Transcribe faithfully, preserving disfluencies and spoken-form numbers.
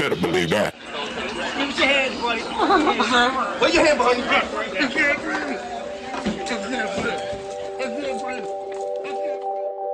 better believe that. Give us your hand, buddy. Where your hand behind you?